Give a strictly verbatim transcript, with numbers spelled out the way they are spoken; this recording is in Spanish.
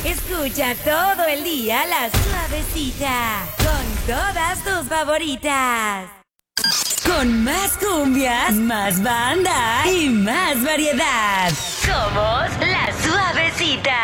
Escucha todo el día la suavecita con todas tus favoritas. Con más cumbias, más banda y más variedad. Somos